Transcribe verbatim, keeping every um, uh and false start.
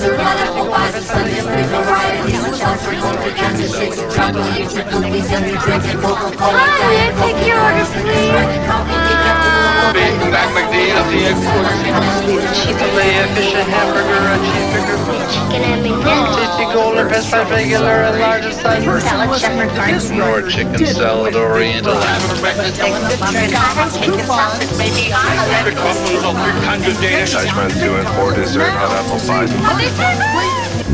dessert, hot apple pies and sundaes, three varieties of chocolate, cold cans and shakes, chocolate cakes and cookies, yummy drink and Coca-Cola. Hi, may I take your order, please? Big Mac McD, a filet, a fish and hamburger, a cheeseburger, Chicken and McNuggets. tasty golden best fried regular and larger size. Salad, shepherd, garden. Or chicken salad, oriental. Dutchman two and four dessert, hot apple pies.